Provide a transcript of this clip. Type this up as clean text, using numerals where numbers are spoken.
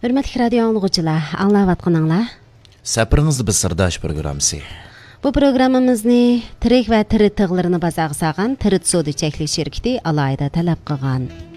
Hürmetli radyo anlıqçılar, anlayatqanыңlar. Səpirinizdə bir sirdaş proqramısı. Bu proqramımızı tirik və tirit tığlarını bazağı sağan Tirit Sodi çəkli şirkəti alayda tələb qılğan.